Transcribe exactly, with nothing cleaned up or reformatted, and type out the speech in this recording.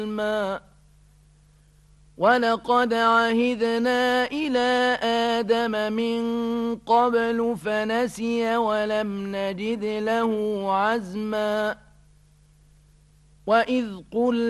الماء ولقد عهدنا إلى آدم من قبل فنسي ولم نجد له عزما وإذ قلنا